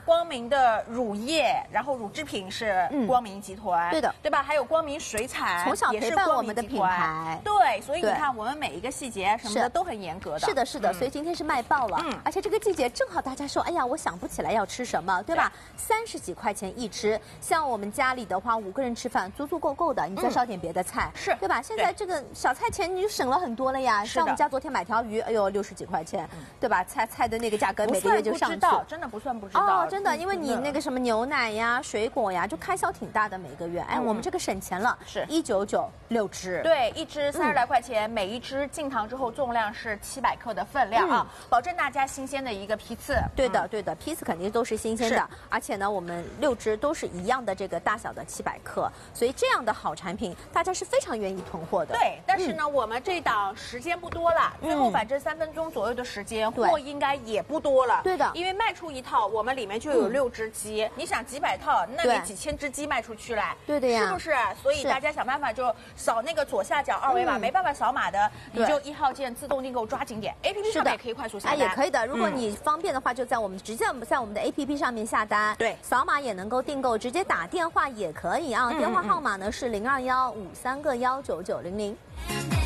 光明的乳业，然后乳制品是光明集团， 对的， 对吧？还有光明水产， 从小陪伴我们的品牌， 对，所以你看我们每一个细节什么的都很严格的。 是的，是的，所以今天是卖爆了，而且这个季节正好大家说，哎呀，我想不起来要吃什么，对吧？30几块钱一只，像我们家里的话，5个人吃饭足足够够的，你再烧点别的菜， 是对吧？现在这个小菜钱你就省了很多了呀。像我们家昨天买条鱼，哎呦60几块钱，对吧？菜的那个价格每个月就上去， 真的不算不知道。 哦，真的，因为你那个什么牛奶呀、水果呀，就开销挺大的每个月。哎，我们这个省钱了， 是 199，6只， 对，一只30来块钱，每一只进糖之后重量是700克的分量啊，保证大家新鲜的一个批次。 对的，对的，批次肯定都是新鲜的，而且呢，我们6只都是一样的这个大小的700克，所以这样的好产品，大家是非常愿意囤货的。 对，但是呢，我们这档时间不多了，最后反正3分钟左右的时间，货应该也不多了。 对的， 因为卖出一套，我们里面就有6只鸡，你想几百套，那你几千只鸡卖出去了， 对的呀， 是不是？所以大家想办法就扫那个左下角2维码，没办法扫码的，你就1号键自动订购，抓紧点。APP 上面也可以快速下单， 也可以的。如果你方便的话，就在我们直接在我们的 APP 上面下单， 对， 扫码也能够订购，直接打电话也可以啊。电话号码呢是02153个19900。